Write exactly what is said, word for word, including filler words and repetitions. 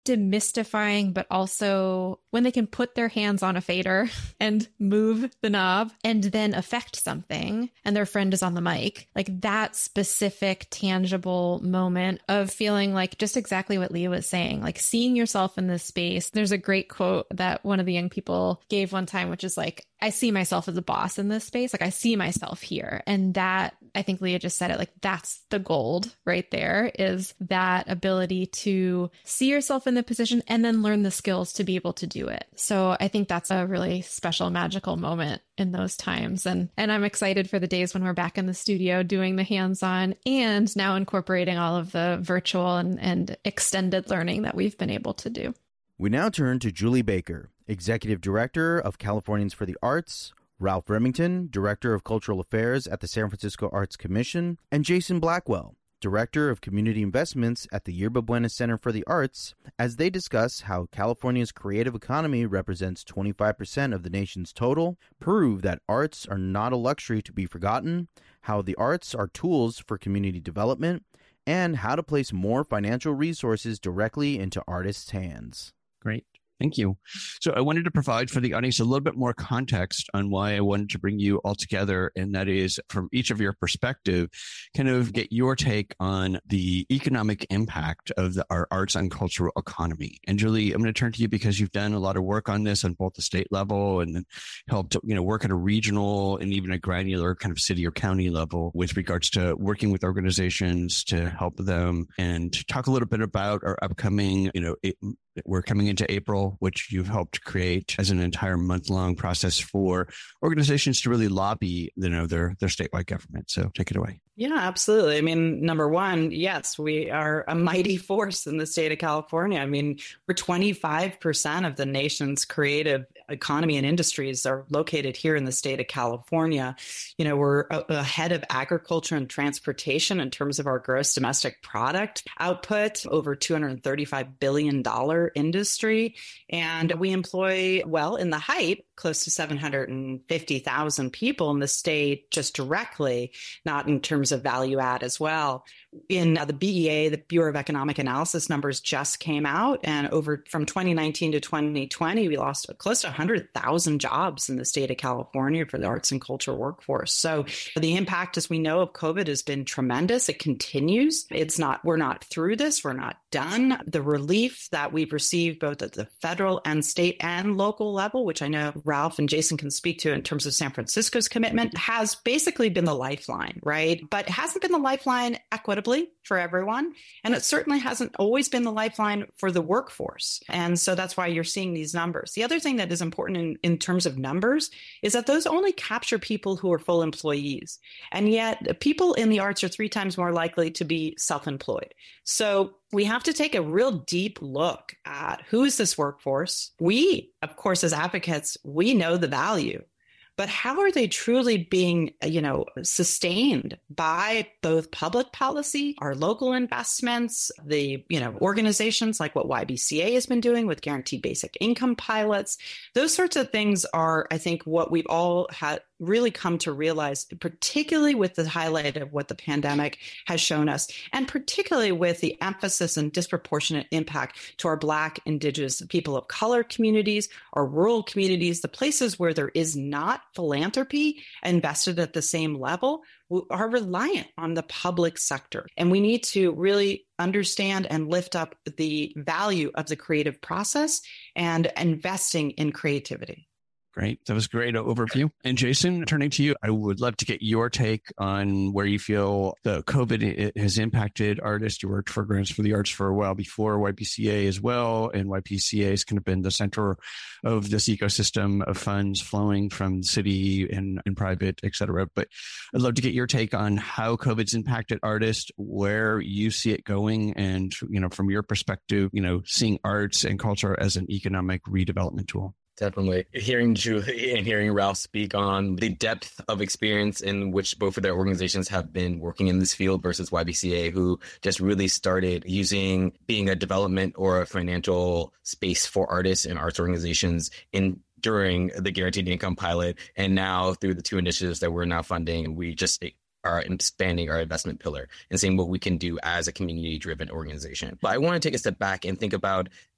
demystifying, but also when they can put their hands on a fader and move the knob and then affect something and their friend is on the mic, like that specific tangible moment of feeling like just exactly what Leah was saying, like seeing yourself in this space. There's a great quote that one of the young people gave one time, which is like, I see myself as a boss in this space. Like I see myself here. And that, I think Leah just said it, like that's the gold right there, is that ability to see yourself in the position and then learn the skills to be able to do it. So I think that's a really special, magical moment in those times. And, and I'm excited for the days when we're back in the studio doing the hands-on and now incorporating all of the virtual and, and extended learning that we've been able to do. We now turn to Julie Baker, Executive Director of Californians for the Arts, Ralph Remington, Director of Cultural Affairs at the San Francisco Arts Commission, and Jason Blackwell, Director of Community Investments at the Yerba Buena Center for the Arts, as they discuss how California's creative economy represents twenty-five percent of the nation's total, prove that arts are not a luxury to be forgotten, how the arts are tools for community development, and how to place more financial resources directly into artists' hands. Great. Thank you. So I wanted to provide for the audience a little bit more context on why I wanted to bring you all together. And that is from each of your perspective, kind of get your take on the economic impact of the, our arts and cultural economy. And Julie, I'm going to turn to you because you've done a lot of work on this on both the state level and then helped, you know, work at a regional and even a granular kind of city or county level with regards to working with organizations to help them, and to talk a little bit about our upcoming, you know, it, we're coming into April, which you've helped create as an entire month-long process for organizations to really lobby, you know, their their statewide government. So take it away. Yeah, absolutely. I mean, number one, yes, we are a mighty force in the state of California. I mean, we're twenty-five percent of the nation's creative economy and industries are located here in the state of California. You know, we're ahead of agriculture and transportation in terms of our gross domestic product output, over two hundred thirty-five billion dollars industry. And we employ, well, in the height, close to seven hundred fifty thousand people in the state just directly, not in terms of value add as well. In uh, the B E A, the Bureau of Economic Analysis numbers just came out, and over from twenty nineteen to twenty twenty, we lost close to one hundred thousand jobs in the state of California for the arts and culture workforce. So the impact, as we know, of COVID has been tremendous. It continues. It's not, we're not through this. We're not done. The relief that we've received both at the federal and state and local level, which I know Ralph and Jason can speak to in terms of San Francisco's commitment, has basically been the lifeline, right? But it hasn't been the lifeline equitably for everyone. And it certainly hasn't always been the lifeline for the workforce. And so that's why you're seeing these numbers. The other thing that is important in, in terms of numbers is that those only capture people who are full employees. And yet people in the arts are three times more likely to be self-employed. So we have to take a real deep look at who is this workforce. We, of course, as advocates, we know the value. But how are they truly being, you know, sustained by both public policy, our local investments, the, you know, organizations like what Y B C A has been doing with guaranteed basic income pilots? Those sorts of things are, I think, what we've all had really come to realize, particularly with the highlight of what the pandemic has shown us, and particularly with the emphasis and disproportionate impact to our Black, Indigenous, people of color communities, our rural communities, the places where there is not philanthropy invested at the same level, are reliant on the public sector. And we need to really understand and lift up the value of the creative process and investing in creativity. Great. That was a great overview. And Jason, turning to you, I would love to get your take on where you feel the COVID has impacted artists. You worked for Grants for the Arts for a while before Y P C A as well. And Y P C A has kind of been the center of this ecosystem of funds flowing from the city and, and private, et cetera. But I'd love to get your take on how COVID's impacted artists, where you see it going, and, you know, from your perspective, you know, seeing arts and culture as an economic redevelopment tool. Definitely. Hearing Julie and hearing Ralph speak on the depth of experience in which both of their organizations have been working in this field versus Y B C A, who just really started using being a development or a financial space for artists and arts organizations in during the guaranteed income pilot. And now through the two initiatives that we're now funding, we just are expanding our investment pillar and seeing what we can do as a community-driven organization. But I want to take a step back and think about